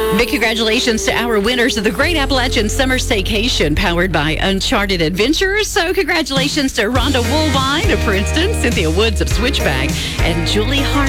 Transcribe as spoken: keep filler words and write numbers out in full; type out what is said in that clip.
Big congratulations to our winners of the Great Appalachian Summer Staycation powered by Uncharted Adventures. So congratulations to Rhonda Woolwine of Princeton, Cynthia Woods of Switchback, and Julie Hart